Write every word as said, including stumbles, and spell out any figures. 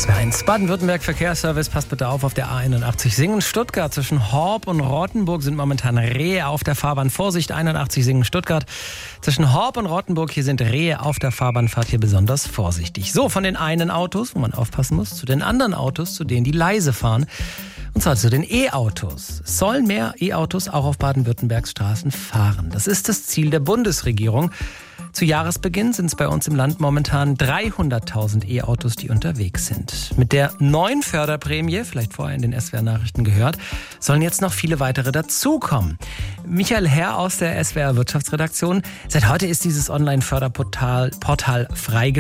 S W R eins Baden-Württemberg Verkehrsservice, passt bitte auf, auf der A einundachtzig Singen-Stuttgart. Zwischen Horb und Rottenburg sind momentan Rehe auf der Fahrbahn. Vorsicht, einundachtzig Singen-Stuttgart. Zwischen Horb und Rottenburg, hier sind Rehe auf der Fahrbahn. Fahrt hier besonders vorsichtig. So, von den einen Autos, wo man aufpassen muss, zu den anderen Autos, zu denen die leise fahren. Und zwar zu den E-Autos. Es sollen mehr E-Autos auch auf Baden-Württembergs Straßen fahren. Das ist das Ziel der Bundesregierung. Zu Jahresbeginn sind es bei uns im Land momentan dreihunderttausend E-Autos, die unterwegs sind. Mit der neuen Förderprämie, vielleicht vorher in den S W R-Nachrichten gehört, sollen jetzt noch viele weitere dazukommen. Michael Herr aus der S W R-Wirtschaftsredaktion. Seit heute ist dieses Online-Förderportal Portal freigeschaltet.